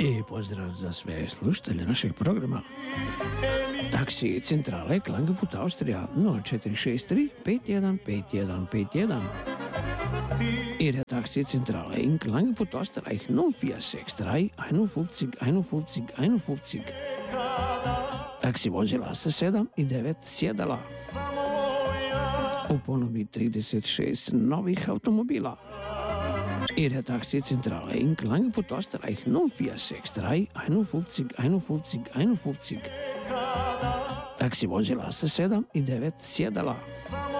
I pozdrav za sve slušatelje našeg programa. Taksi centrale Klagenfurt, Austrija 0463 515151. Ihre Taxizentrale in Klagenfurt, Österreich 0463 51 51 51. Taksi vozila sa 7 i 9 sjedala. U ponudi 36 novih automobila. Ihre Taxizentrale in Klagenfurt, Österreich 0463 51 51 51. Taksi vozila sa 7 i 9 sjedala.